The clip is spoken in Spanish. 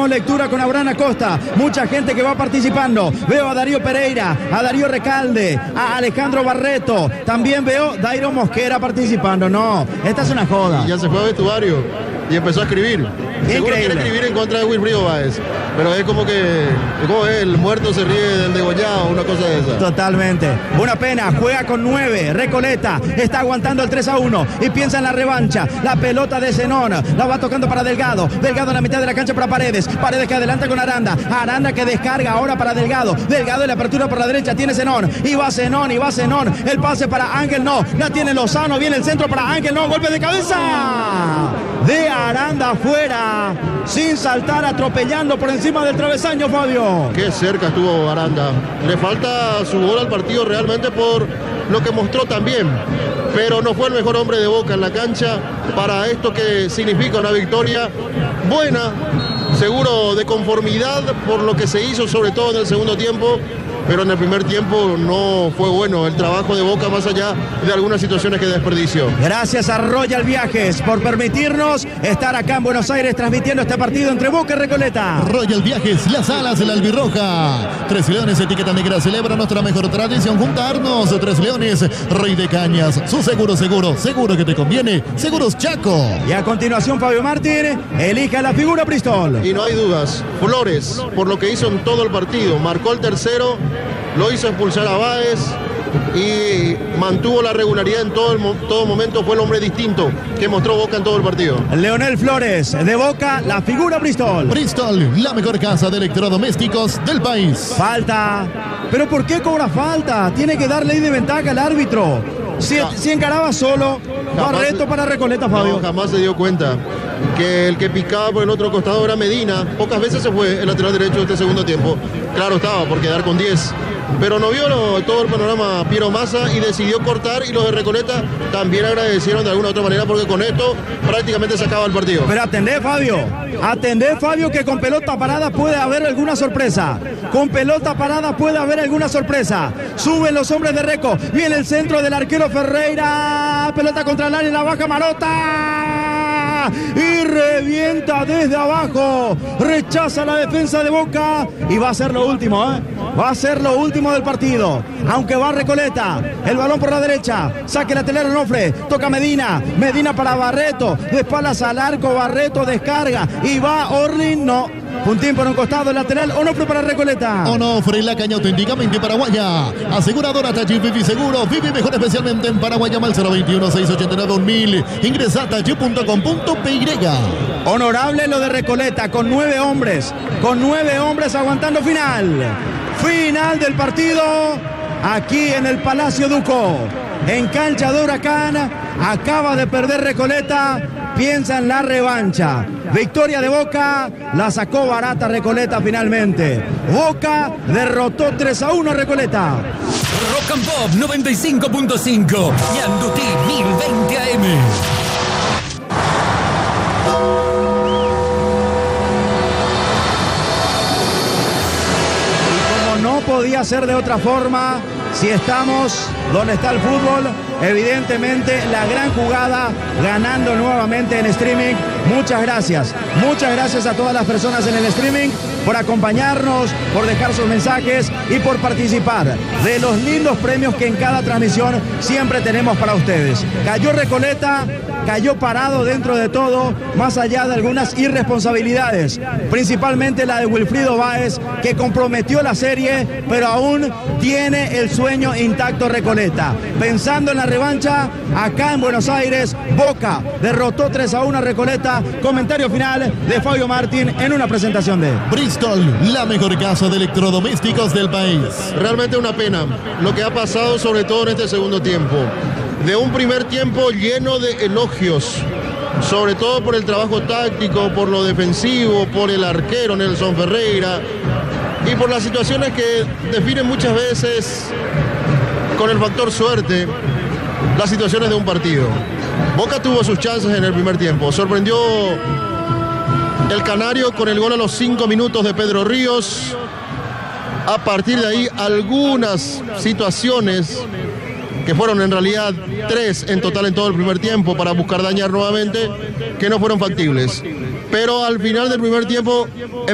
lectura con Abraham Acosta, mucha gente que va participando. Veo a Darío Pereira, a Darío Recalde, a Alejandro Barreto, también veo Dairo Mosquera participando. No, esta es una joda. Y ya se fue a vestuario y empezó a escribir. Seguro quiere escribir en contra de Wilfrido Báez, pero es como que el muerto se ríe del degollado, una cosa de esa. Totalmente. Una pena, juega con 9. Recoleta está aguantando el 3-1 y piensa en la revancha. La pelota de Zenón la va tocando para Delgado. Delgado en la mitad de la cancha para Paredes. Paredes que adelanta con Aranda. Aranda que descarga ahora para Delgado. Delgado en la apertura por la derecha tiene Zenón. Y va Zenón. El pase para Ángel, no. La tiene Lozano. Viene el centro para Ángel, no. Golpe de cabeza de Aranda afuera, sin saltar, atropellando por encima del travesaño, Fabio. Qué cerca estuvo Aranda. Le falta su gol al partido realmente por lo que mostró también, pero no fue el mejor hombre de Boca en la cancha para esto que significa una victoria buena, seguro de conformidad por lo que se hizo, sobre todo en el segundo tiempo. Pero en el primer tiempo no fue bueno el trabajo de Boca, más allá de algunas situaciones que desperdició. Gracias a Royal Viajes por permitirnos estar acá en Buenos Aires transmitiendo este partido entre Boca y Recoleta. Royal Viajes, las alas de la albirroja. Tres Leones, etiqueta negra, celebra nuestra mejor tradición, juntarnos. Tres Leones, Rey de Cañas, su seguro que te conviene, Seguros Chaco. Y a continuación, Fabio Martín elija la figura Bristol. Y no hay dudas, Flores, por lo que hizo en todo el partido, marcó el tercero, lo hizo expulsar a Báez y mantuvo la regularidad en todo momento. Fue el hombre distinto que mostró Boca en todo el partido. Leonel Flores, de Boca, la figura Bristol. Bristol, la mejor casa de electrodomésticos del país. Falta. ¿Pero por qué cobra falta? Tiene que dar ley de ventaja al árbitro. Si encaraba solo, Barreto para Recoleta, Fabio. No, jamás se dio cuenta que el que picaba por el otro costado era Medina. Pocas veces se fue el lateral derecho de este segundo tiempo. Claro estaba por quedar con 10. Pero no vio todo el panorama Piero Massa y decidió cortar, y los de Recoleta también agradecieron de alguna u otra manera, porque con esto prácticamente se acaba el partido. Pero atendé, Fabio, que con pelota parada puede haber alguna sorpresa. Suben los hombres de Reco, viene el centro del arquero Ferreira, pelota contra el área, la baja Marota y revienta desde abajo, rechaza la defensa de Boca y va a ser lo último, va a ser lo último del partido, aunque va Recoleta, el balón por la derecha, saque lateral Onofre, toca Medina para Barreto, de espaldas al arco, Barreto descarga y va Orlin, no, puntín por un costado, lateral Onofre para Recoleta. Onofre, la caña auténticamente paraguaya, aseguradora Tachi Vivi Seguro, Vivi mejor especialmente en Paraguay, llama al 021-689-1000, ingresa a tachi.com.py. Honorable lo de Recoleta, con 9 hombres aguantando final del partido, aquí en el Palacio Duco, en cancha de Huracán. Acaba de perder Recoleta, piensa en la revancha. Victoria de Boca, la sacó barata Recoleta finalmente. Boca derrotó 3-1 a Recoleta. Rock and Pop 95.5 y Andutí 1020 AM. No podía ser de otra forma. Si estamos donde está el fútbol, evidentemente la gran jugada, ganando nuevamente en streaming. Muchas gracias a todas las personas en el streaming por acompañarnos, por dejar sus mensajes y por participar de los lindos premios que en cada transmisión siempre tenemos para ustedes. Cayó Recoleta, cayó parado dentro de todo, más allá de algunas irresponsabilidades, principalmente la de Wilfrido Báez, que comprometió la serie, pero aún tiene el sueño intacto Recoleta. Pensando en la revancha, acá en Buenos Aires, Boca derrotó 3-1 a Recoleta. Comentario final de Fabio Martín en una presentación de Bristol, la mejor casa de electrodomésticos del país. Realmente una pena lo que ha pasado, sobre todo en este segundo tiempo. De un primer tiempo lleno de elogios, sobre todo por el trabajo táctico, por lo defensivo, por el arquero Nelson Ferreira y por las situaciones que definen muchas veces con el factor suerte las situaciones de un partido. Boca tuvo sus chances en el primer tiempo, sorprendió el Canario con el gol a los 5 minutos de Pedro Ríos. A partir de ahí algunas situaciones, que fueron en realidad 3 en total en todo el primer tiempo para buscar dañar nuevamente, que no fueron factibles. Pero al final del primer tiempo